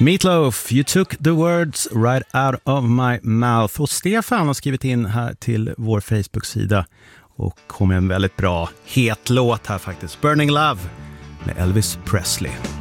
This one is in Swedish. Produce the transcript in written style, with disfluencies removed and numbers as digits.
Meatloaf, You took the words right out of my mouth. Och Stefan har skrivit in här till vår Facebook-sida och kom med en väldigt bra het låt här faktiskt. Burning Love med Elvis Presley.